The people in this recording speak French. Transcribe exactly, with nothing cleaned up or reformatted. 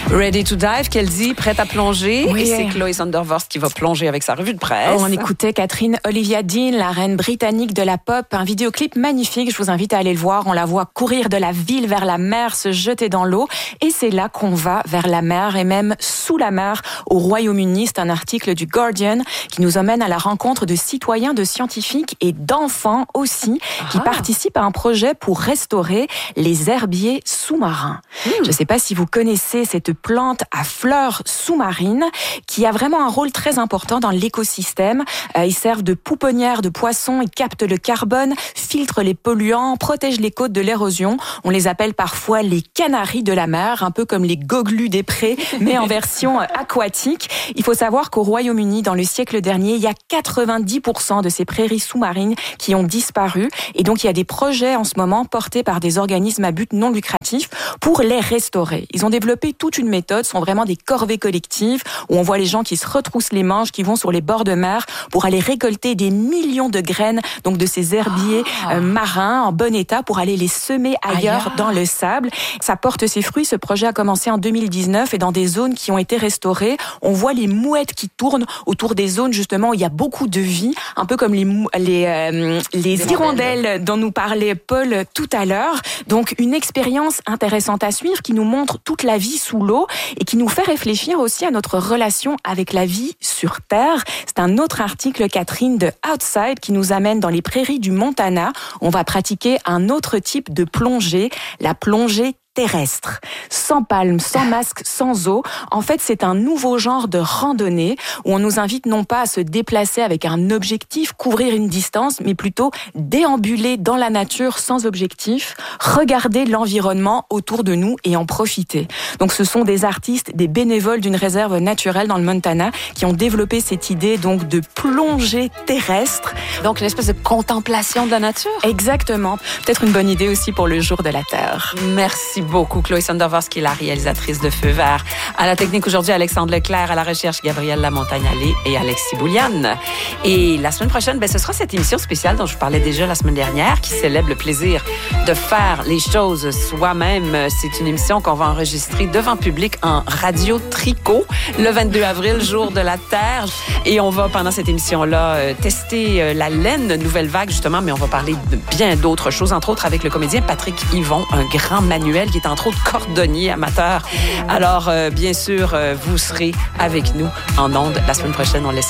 Ready to dive, qu'elle dit, prête à plonger. Oui. Et c'est Chloé Sondervorst qui va plonger avec sa revue de presse. On écoutait Catherine Olivia Dean, la reine britannique de la pop. Un vidéoclip magnifique, je vous invite à aller le voir. On la voit courir de la ville vers la mer, se jeter dans l'eau. Et c'est là qu'on va vers la mer et même sous la mer au Royaume-Uni. C'est un article du Guardian qui nous emmène à la rencontre de citoyens, de scientifiques et d'enfants aussi qui Ah. participent à un projet pour restaurer les herbiers sous-marins. Mmh. Je ne sais pas si vous connaissez cette plante à fleurs sous-marines qui a vraiment un rôle très important dans l'écosystème. Euh, ils servent de pouponnières de poissons, ils captent le carbone, filtrent les polluants, protègent les côtes de l'érosion. On les appelle parfois les canaris de la mer, un peu comme les goglus des prés, mais en version aquatique. Il faut savoir qu'au Royaume-Uni, dans le siècle dernier, il y a quatre-vingt-dix pour cent de ces prairies sous-marines qui ont disparu. Et donc, il y a des projets en ce moment portés par des organismes à but non lucratif pour les restaurer. Ils ont développé toute une méthode, ce sont vraiment des corvées collectives où on voit les gens qui se retroussent les manches, qui vont sur les bords de mer pour aller récolter des millions de graines, donc de ces herbiers oh. euh, marins en bon état pour aller les semer ailleurs, ailleurs dans le sable. Ça porte ses fruits. Ce projet a commencé en deux mille dix-neuf et dans des zones qui ont été restaurées, on voit les mouettes qui tournent autour des zones justement où il y a beaucoup de vie, un peu comme les mou- les euh, les hirondelles dont nous parlait Paul tout à l'heure. Donc une expérience intéressante à suivre qui nous montre toute la vie sous l'eau et qui nous fait réfléchir aussi à notre relation avec la vie sur Terre. C'est un autre article, Catherine, de Outside qui nous amène dans les prairies du Montana. On va pratiquer un autre type de plongée, la plongée terrestre, sans palme, sans masque, sans eau. En fait, c'est un nouveau genre de randonnée où on nous invite non pas à se déplacer avec un objectif, couvrir une distance, mais plutôt déambuler dans la nature sans objectif, regarder l'environnement autour de nous et en profiter. Donc, ce sont des artistes, des bénévoles d'une réserve naturelle dans le Montana qui ont développé cette idée donc de plongée terrestre. Donc, une espèce de contemplation de la nature. Exactement. Peut-être une bonne idée aussi pour le jour de la Terre. Merci beaucoup, Chloé Sondervorst, qui est la réalisatrice de Feu vert. À la technique aujourd'hui, Alexandre Leclerc. À la recherche, Gabrielle Lamontagne-Allé et Alexis Bouliane. Et la semaine prochaine, ben, ce sera cette émission spéciale dont je vous parlais déjà la semaine dernière, qui célèbre le plaisir de faire les choses soi-même. C'est une émission qu'on va enregistrer devant public en radio tricot le vingt-deux avril, jour de la Terre. Et on va, pendant cette émission-là, euh, tester euh, la laine Nouvelle Vague, justement, mais on va parler de bien d'autres choses, entre autres avec le comédien Patrick Yvon, un grand manuel qui est entre autres cordonnier amateur. Alors, euh, bien sûr, euh, vous serez avec nous en ondes la semaine prochaine. On laisse